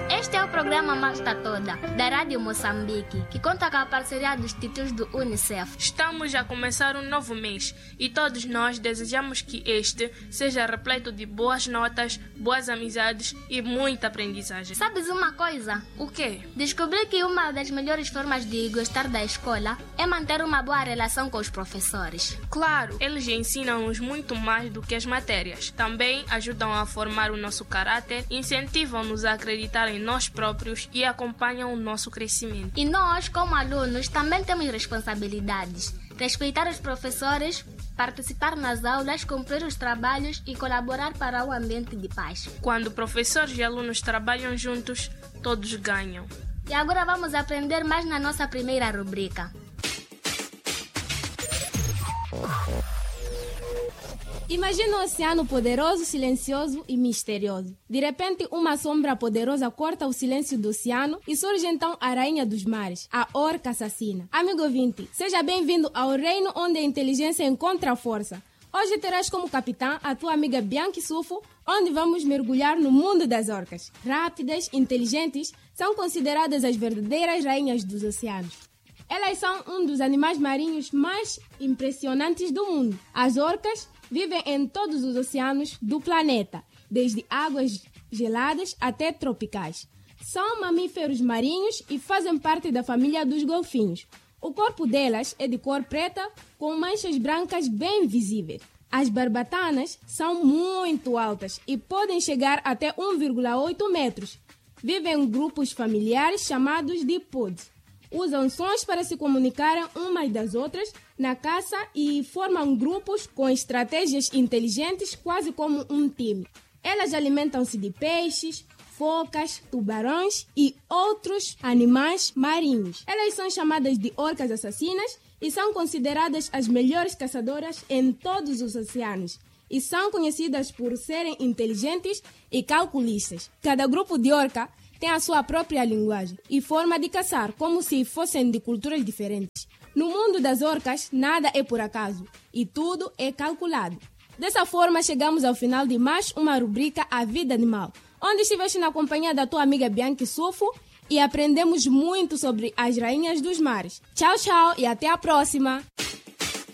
Este é o programa Malta Toda, da Rádio Moçambique, que conta com a parceria dos títulos do UNICEF. Estamos a começar um novo mês e todos nós desejamos que este seja repleto de boas notas, boas amizades e muita aprendizagem. Sabes uma coisa? O quê? Descobri que uma das melhores formas de gostar da escola é manter uma boa relação com os professores. Claro, eles ensinam-nos muito mais do que as matérias. Também ajudam a formar o nosso caráter, incentivam-nos a acreditar em nós próprios e acompanham o nosso crescimento. E nós, como alunos, também temos responsabilidades. Respeitar os professores, participar nas aulas, cumprir os trabalhos e colaborar para um ambiente de paz. Quando professores e alunos trabalham juntos, todos ganham. E agora vamos aprender mais na nossa primeira rubrica. Imagina um oceano poderoso, silencioso e misterioso. De repente, uma sombra poderosa corta o silêncio do oceano e surge então a rainha dos mares, a orca assassina. Amigo ouvinte, seja bem-vindo ao reino onde a inteligência encontra a força. Hoje terás como capitã a tua amiga Bianchi Sufo, onde vamos mergulhar no mundo das orcas. Rápidas, inteligentes, são consideradas as verdadeiras rainhas dos oceanos. Elas são um dos animais marinhos mais impressionantes do mundo. As orcas vivem em todos os oceanos do planeta, desde águas geladas até tropicais. São mamíferos marinhos e fazem parte da família dos golfinhos. O corpo delas é de cor preta com manchas brancas bem visíveis. As barbatanas são muito altas e podem chegar até 1,8 metros. Vivem em grupos familiares chamados de pods. Usam sons para se comunicarem umas das outras na caça e formam grupos com estratégias inteligentes, quase como um time. Elas alimentam-se de peixes, focas, tubarões e outros animais marinhos. Elas são chamadas de orcas assassinas e são consideradas as melhores caçadoras em todos os oceanos. E são conhecidas por serem inteligentes e calculistas. Cada grupo de orca tem a sua própria linguagem e forma de caçar, como se fossem de culturas diferentes. No mundo das orcas, nada é por acaso e tudo é calculado. Dessa forma, chegamos ao final de mais uma rubrica A Vida Animal, onde estiveste na companhia da tua amiga Bianchi Sufo e aprendemos muito sobre as rainhas dos mares. Tchau, tchau e até a próxima!